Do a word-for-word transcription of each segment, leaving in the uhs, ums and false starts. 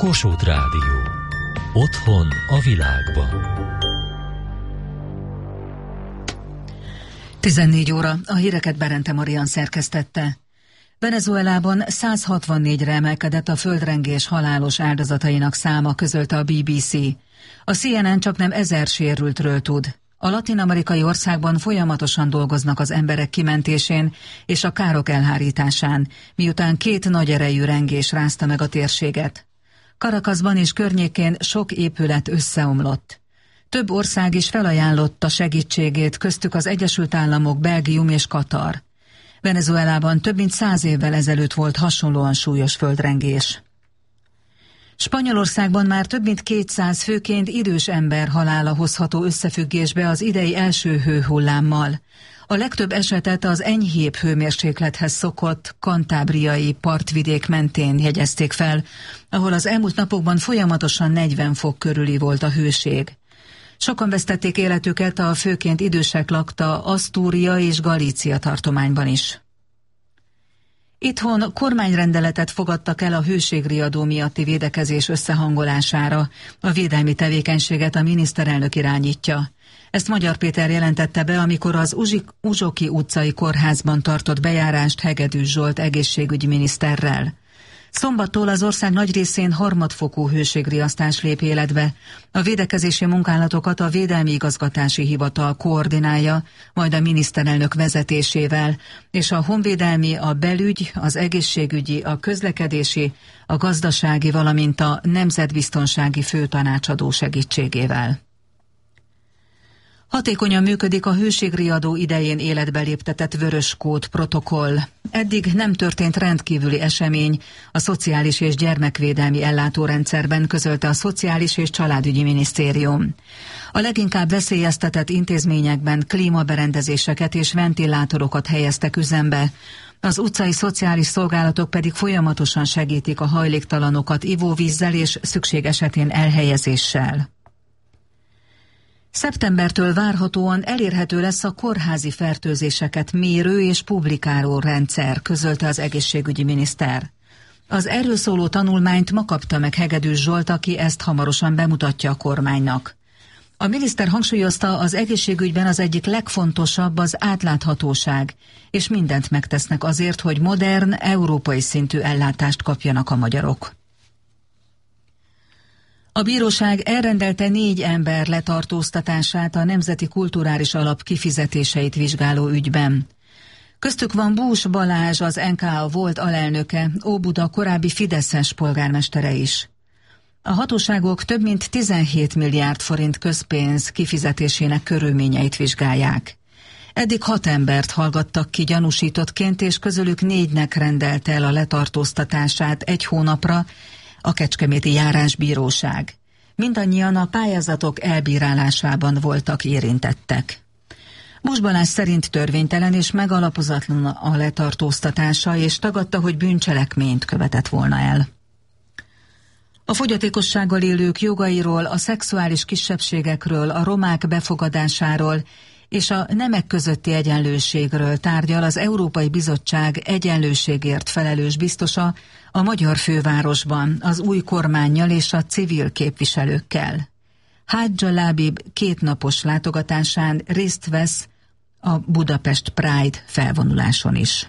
Kossuth Rádió. Otthon a világban. tizennégy óra, a híreket Berente Marian szerkesztette. Venezuelában száz hatvannégyre emelkedett a földrengés halálos áldozatainak száma, közölte a bé bé cé. A cé en en csaknem ezer sérültről tud. A latin-amerikai országban folyamatosan dolgoznak az emberek kimentésén és a károk elhárításán, miután két nagy erejű rengés rázta meg a térséget. Caracasban és környékén sok épület összeomlott. Több ország is felajánlotta segítségét, köztük az Egyesült Államok, Belgium és Katar. Venezuelában több mint száz évvel ezelőtt volt hasonlóan súlyos földrengés. Spanyolországban már több mint kétszáz főként idős ember halála hozható összefüggésbe az idei első hőhullámmal. A legtöbb esetet az enyhébb hőmérséklethez szokott kantábriai partvidék mentén jegyezték fel, ahol az elmúlt napokban folyamatosan negyven fok körüli volt a hőség. Sokan vesztették életüket a főként idősek lakta Asztúria és Galícia tartományban is. Itthon kormányrendeletet fogadtak el a hőségriadó miatti védekezés összehangolására. A védelmi tevékenységet a miniszterelnök irányítja. Ezt Magyar Péter jelentette be, amikor az Uzsik, Uzsoki utcai kórházban tartott bejárást Hegedűs Zsolt egészségügyi miniszterrel. Szombattól az ország nagy részén harmadfokú hőségriasztás lép életbe. A védekezési munkálatokat a Védelmi Igazgatási Hivatal koordinálja, majd a miniszterelnök vezetésével, és a honvédelmi, a belügy, az egészségügyi, a közlekedési, a gazdasági, valamint a nemzetbiztonsági főtanácsadó segítségével. Hatékonyan működik a hőségriadó idején életbe léptetett vöröskód protokoll. Eddig nem történt rendkívüli esemény a Szociális és Gyermekvédelmi Ellátórendszerben, közölte a Szociális és Családügyi Minisztérium. A leginkább veszélyeztetett intézményekben klímaberendezéseket és ventilátorokat helyeztek üzembe. Az utcai szociális szolgálatok pedig folyamatosan segítik a hajléktalanokat ivóvízzel és szükség esetén elhelyezéssel. Szeptembertől várhatóan elérhető lesz a kórházi fertőzéseket mérő és publikáló rendszer, közölte az egészségügyi miniszter. Az erről szóló tanulmányt ma kapta meg Hegedűs Zsolt, aki ezt hamarosan bemutatja a kormánynak. A miniszter hangsúlyozta, az egészségügyben az egyik legfontosabb az átláthatóság, és mindent megtesznek azért, hogy modern, európai szintű ellátást kapjanak a magyarok. A bíróság elrendelte négy ember letartóztatását a Nemzeti Kulturális Alap kifizetéseit vizsgáló ügyben. Köztük van Bús Balázs, az en ká á volt alelnöke, Óbuda korábbi fideszes polgármestere is. A hatóságok több mint tizenhét milliárd forint közpénz kifizetésének körülményeit vizsgálják. Eddig hat embert hallgattak ki gyanúsítottként, és közülük négynek rendelte el a letartóztatását egy hónapra a Kecskeméti Járásbíróság. Mindannyian a pályázatok elbírálásában voltak érintettek. Bús Balázs szerint törvénytelen és megalapozatlan a letartóztatása, és tagadta, hogy bűncselekményt követett volna el. A fogyatékossággal élők jogairól, a szexuális kisebbségekről, a romák befogadásáról és a nemek közötti egyenlőségről tárgyal az Európai Bizottság egyenlőségért felelős biztosa a magyar fővárosban az új kormánnyal és a civil képviselőkkel. Hadja Lábib kétnapos látogatásán részt vesz a Budapest Pride felvonuláson is.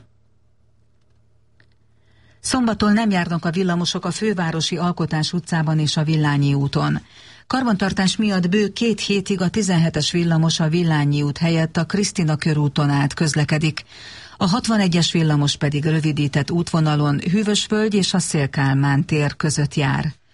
Szombaton nem járnak a villamosok a fővárosi Alkotás utcában és a Villányi úton. Karbantartás miatt bő két hétig a tizenhetes villamos a Villányi út helyett a Krisztina körúton át közlekedik. A hatvanegyes villamos pedig rövidített útvonalon Hűvösvölgy és a Széll Kálmán tér között jár.